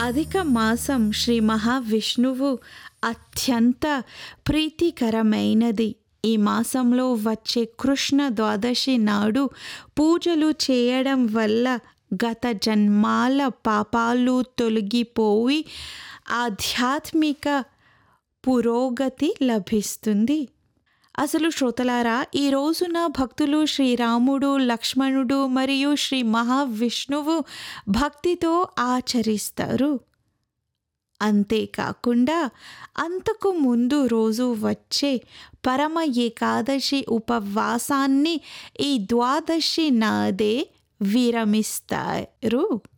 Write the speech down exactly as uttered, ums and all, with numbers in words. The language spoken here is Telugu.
అధిక మాసం శ్రీ మహావిష్ణువు అత్యంత ప్రీతికరమైనది. ఈ మాసంలో వచ్చే కృష్ణ ద్వాదశి నాడు పూజలు చేయడం వల్ల గత జన్మాల పాపాలు తొలగిపోయి ఆధ్యాత్మిక పురోగతి లభిస్తుంది. అసలు శ్రోతలారా, ఈ రోజున భక్తులు శ్రీరాముడు, లక్ష్మణుడు మరియు శ్రీ మహావిష్ణువు భక్తితో ఆచరిస్తారు. అంతేకాకుండా అంతకు ముందు రోజు వచ్చే పరమ ఏకాదశి ఉపవాసాన్ని ఈ ద్వాదశి నాడే విరమిస్తారు.